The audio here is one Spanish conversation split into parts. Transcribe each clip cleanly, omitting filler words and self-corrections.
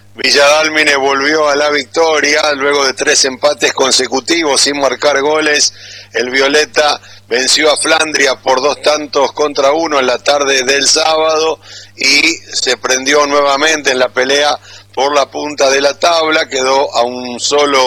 Villa Dálmine volvió a la victoria luego de 3 empates consecutivos sin marcar goles. El Violeta venció a Flandria por 2-1 en la tarde del sábado y se prendió nuevamente en la pelea por la punta de la tabla. Quedó a una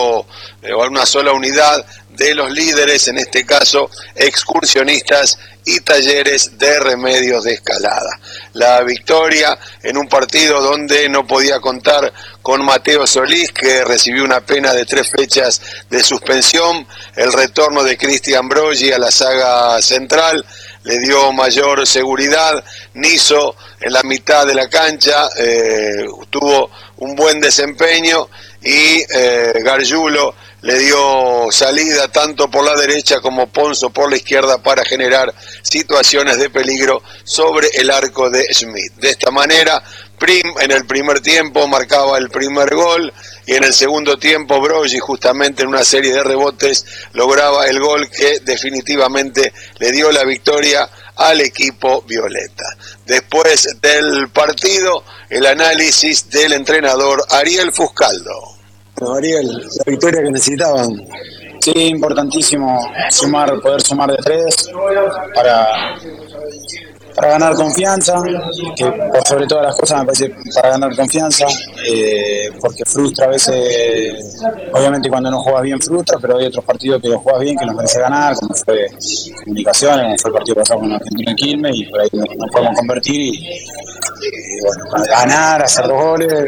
sola unidad de los líderes, en este caso Excursionistas y Talleres de Remedios de Escalada. La victoria en un partido donde no podía contar con Mateo Solís, que recibió una pena de 3 fechas de suspensión. El retorno de Cristian Broggi a la saga central le dio mayor seguridad. Niso en la mitad de la cancha tuvo un buen desempeño y Gargiulo le dio salida tanto por la derecha como Ponzo por la izquierda para generar situaciones de peligro sobre el arco de Schmidt. De esta manera, Prim en el primer tiempo marcaba el primer gol y en el segundo tiempo Broggi, justamente en una serie de rebotes, lograba el gol que definitivamente le dio la victoria al equipo violeta. Después del partido, el análisis del entrenador Ariel Fuscaldo. Ariel, la victoria que necesitaban. Sí, importantísimo poder sumar de 3 para ganar confianza, que por sobre todas las cosas me parece para ganar confianza, porque frustra a veces, obviamente cuando no juegas bien frustra, pero hay otros partidos que lo juegas bien que nos merece ganar, como fue Comunicaciones, como fue el partido pasado con Argentina en Quilmes, y por ahí nos podemos convertir y bueno, para ganar, hacer 2 goles.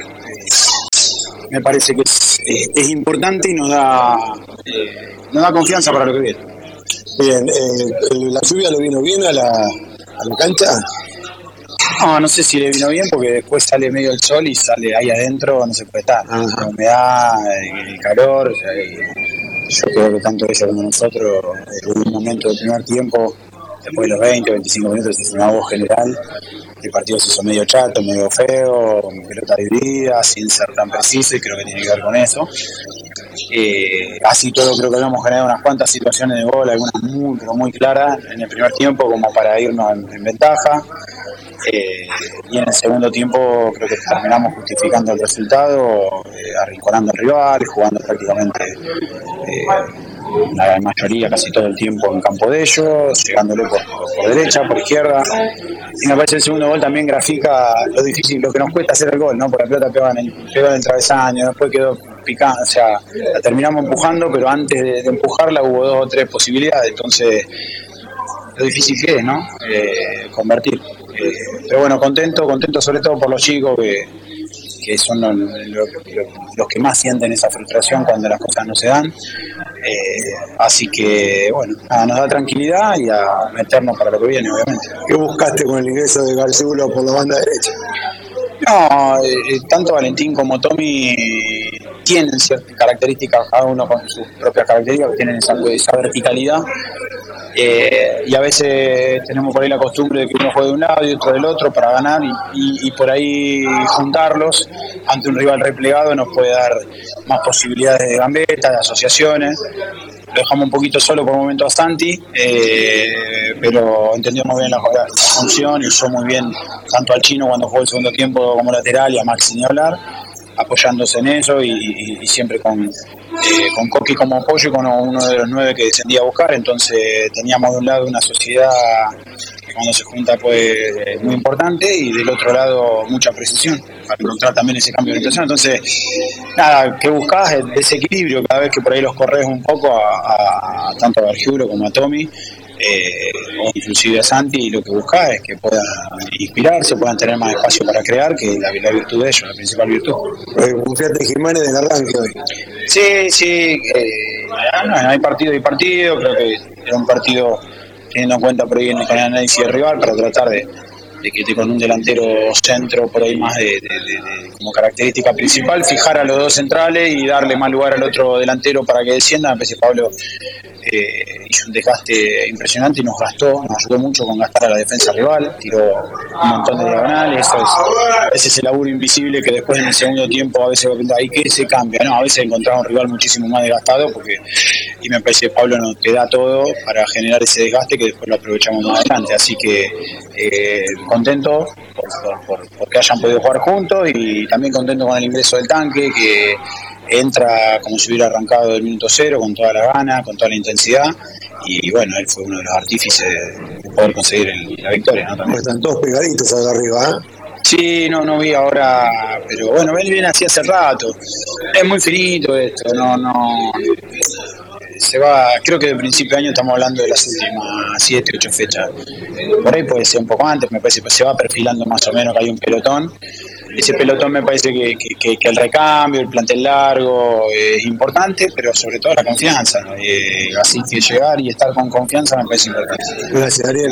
Me parece que es importante y nos da confianza para lo que viene. Bien, ¿la lluvia le vino bien a la cancha? No sé si le vino bien porque después sale medio el sol y sale ahí adentro, no se puede estar. La humedad, el calor, yo creo que tanto ellos como nosotros, en un momento del primer tiempo, después de los 20 o 25 minutos, es una voz general. El partido se hizo medio chato, medio feo, con pelota dividida, sin ser tan preciso, y creo que tiene que ver con eso. Así todo creo que habíamos generado unas cuantas situaciones de gol, algunas muy, pero muy claras en el primer tiempo como para irnos en ventaja. Y en el segundo tiempo creo que terminamos justificando el resultado, arrinconando al rival, jugando prácticamente la mayoría, casi todo el tiempo en campo de ellos, llegándole por derecha, por izquierda. Y me parece el segundo gol también grafica lo difícil, lo que nos cuesta hacer el gol, ¿no? Por la pelota pegó en el travesaño, después quedó picando, o sea, la terminamos empujando, pero antes de empujarla hubo 2 o 3 posibilidades, entonces lo difícil que es, ¿no? Convertir. Pero bueno, contento sobre todo por los chicos que son los que más sienten esa frustración cuando las cosas no se dan. Así que, bueno, nos da tranquilidad y a meternos para lo que viene, obviamente. ¿Qué buscaste con el ingreso de Gargiulo por la banda derecha? No, tanto Valentín como Tommy tienen ciertas características, cada uno con sus propias características, tienen esa verticalidad. Y a veces tenemos por ahí la costumbre de que uno juegue de un lado y otro del otro para ganar y por ahí juntarlos ante un rival replegado nos puede dar más posibilidades de gambeta, de asociaciones. Lo dejamos un poquito solo por momento a Santi, pero entendíamos bien la función y usó muy bien tanto al Chino cuando jugó el segundo tiempo como lateral y a Maxi ni hablar, apoyándose en eso y siempre con Coqui como apoyo y con uno de los 9 que descendía a buscar. Entonces teníamos de un lado una sociedad que cuando se junta pues es muy importante y del otro lado mucha precisión para encontrar también ese cambio de orientación. Entonces nada, ¿qué buscás? Ese equilibrio, cada vez que por ahí los corres un poco a tanto a Gargiulo como a Tommy, o inclusive a Santi, y lo que busca es que puedan inspirarse, puedan tener más espacio para crear, que es la virtud de ellos, la principal virtud. Confiaste en Jiménez del arranque hoy. Sí, hay partido y partido, creo que era un partido teniendo en cuenta por ahí en el análisis del rival para tratar de que con un delantero centro por ahí más de como característica principal, fijar a los 2 centrales y darle más lugar al otro delantero para que descienda. Me parece que Pablo hizo un desgaste impresionante y nos ayudó mucho con gastar a la defensa rival, tiró un montón de diagonales. Ese es el laburo invisible que después en el segundo tiempo a veces ahí que se cambia, ¿no? A veces encontramos un rival muchísimo más desgastado y me parece que Pablo nos te da todo para generar ese desgaste que después lo aprovechamos más adelante, así que contento porque hayan podido jugar juntos y también contento con el ingreso del Tanque, que entra como si hubiera arrancado del minuto cero, con toda la gana, con toda la intensidad, y bueno, él fue uno de los artífices de poder conseguir la victoria, ¿no? También. Están todos pegaditos ahora arriba, ¿eh? Sí, no vi ahora, pero bueno, él viene así hace rato. Es muy finito esto, no se va, creo que de principio de año estamos hablando de las últimas 7, 8 fechas. Por ahí puede ser un poco antes, me parece que se va perfilando más o menos que hay un pelotón. Ese pelotón me parece que el recambio, el plantel largo es importante, pero sobre todo la confianza, ¿no? Así que llegar y estar con confianza me parece importante. Gracias, Ariel.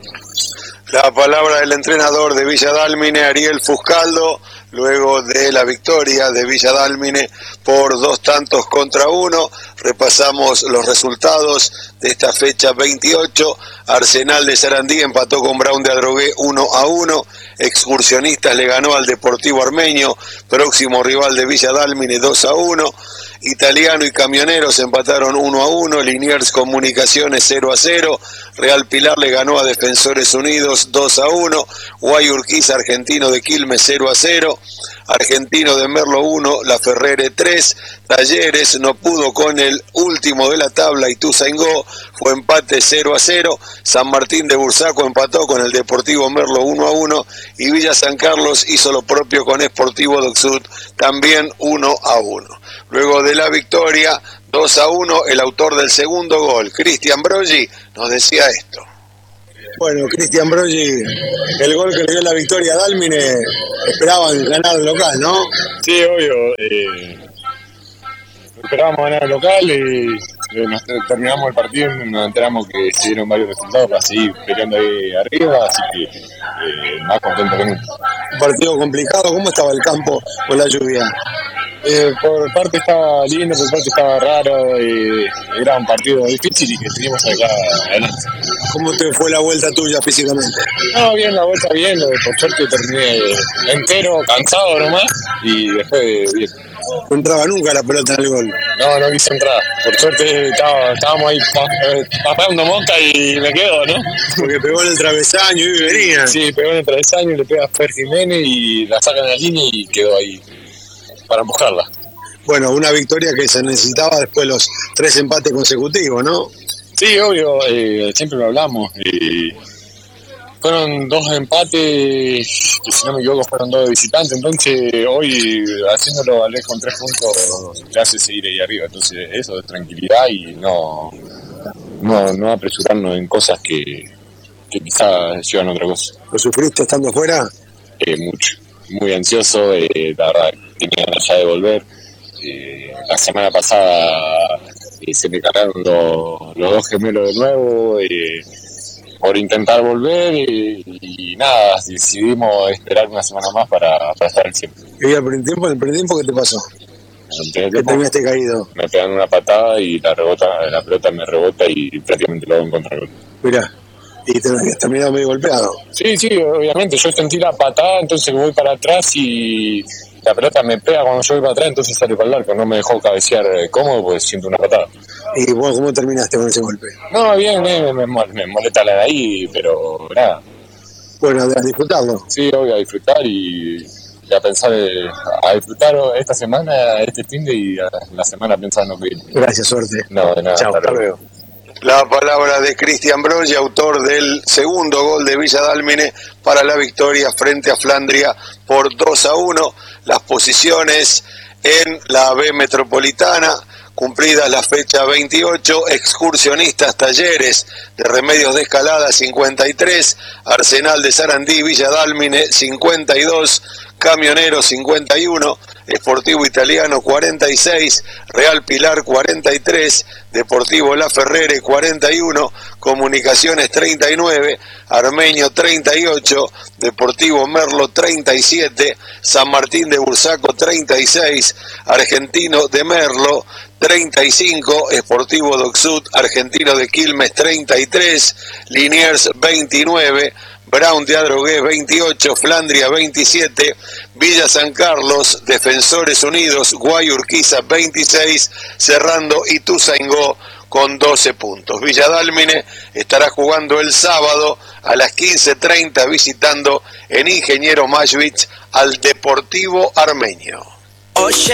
La palabra del entrenador de Villa Dálmine, Ariel Fuscaldo, luego de la victoria de Villa Dálmine por 2-1. Repasamos los resultados de esta fecha 28. Arsenal de Sarandí empató con Brown de Adrogué 1-1. Excursionistas le ganó al Deportivo Armenio, próximo rival de Villa Dálmine, 2-1. Italiano y Camioneros empataron 1-1, Liniers Comunicaciones 0-0, Real Pilar le ganó a Defensores Unidos 2-1, Guayurquiza Argentino de Quilmes 0-0, Argentino de Merlo 1, La Ferrere 3, Talleres no pudo con el último de la tabla, Ituzaingó, fue empate 0-0, San Martín de Bursaco empató con el Deportivo Merlo 1-1 y Villa San Carlos hizo lo propio con Sportivo Docsud, también 1-1. Luego de la victoria 2-1, el autor del segundo gol, Cristian Broggi, nos decía esto. Bueno, Cristian Broggi, el gol que le dio la victoria a Dálmine, esperaban ganar el local, ¿no? Sí, obvio. Esperábamos ganar el local y nos terminamos el partido y nos enteramos que se dieron varios resultados para seguir peleando ahí arriba, así que más contento que nunca. Un partido complicado, ¿cómo estaba el campo con la lluvia? Por parte estaba lindo, por parte estaba raro, era un partido difícil y que teníamos acá adelante. ¿Cómo te fue la vuelta tuya físicamente? No, bien, la vuelta bien, por suerte terminé entero, cansado nomás y después bien. No entraba nunca la pelota en el gol. No quise entrar, por suerte estábamos ahí pasando mosca y me quedo, ¿no? Porque pegó en el travesaño y venía. Sí, pegó en el travesaño, le pega a Fer Jiménez y la sacan a la línea y quedó ahí para empujarla. Bueno, una victoria que se necesitaba después de los 3 empates consecutivos, ¿no? Sí, obvio, siempre lo hablamos. Fueron 2 empates, que si no me equivoco fueron 2 de visitante, entonces hoy haciéndolo valer con 3 puntos te hace seguir ahí arriba. Entonces eso es tranquilidad y no apresurarnos en cosas que quizás llevan a otra cosa. ¿Lo sufriste estando fuera? Mucho, muy ansioso, la verdad tenía ganas ya de volver. La semana pasada se me cargaron los 2 gemelos de nuevo por intentar volver y nada, decidimos esperar una semana más para estar al 100. ¿Y en el primer tiempo qué te pasó? ¿Qué terminaste caído? Me pegan una patada y la pelota me rebota y prácticamente lo hago en contragol. Mirá, y te habías terminado medio golpeado. Sí, obviamente, yo sentí la patada, entonces voy para atrás y la pelota me pega cuando yo voy para atrás, entonces sale para el arco, no me dejó cabecear cómodo porque siento una patada. ¿Y vos cómo terminaste con ese golpe? No, bien, me molesta la de ahí, pero nada. Bueno, a disfrutarlo. Sí, obvio, a disfrutar y a pensar, a disfrutar esta semana, este fin de y la semana pensando que... Gracias, suerte. No, de nada. Chao, hasta luego. La palabra de Cristian Broggi, autor del segundo gol de Villa Dálmine para la victoria frente a Flandria por 2-1. Las posiciones en la B Metropolitana, cumplida la fecha 28, Excursionistas Talleres de Remedios de Escalada 53, Arsenal de Sarandí, Villa Dálmine 52, Camioneros 51, Sportivo Italiano 46, Real Pilar 43, Deportivo La Ferrere 41, Comunicaciones 39, Armenio 38, Deportivo Merlo 37, San Martín de Bursaco 36, Argentino de Merlo 35, Sportivo Docsud Argentino de Quilmes 33, Liniers 29, Brown de Adrogués 28, Flandria 27, Villa San Carlos, Defensores Unidos, Guayurquiza 26, cerrando Ituzaingó con 12 puntos. Villa Dálmine estará jugando el sábado a las 15:30 visitando en Ingeniero Mashvich al Deportivo Armenio.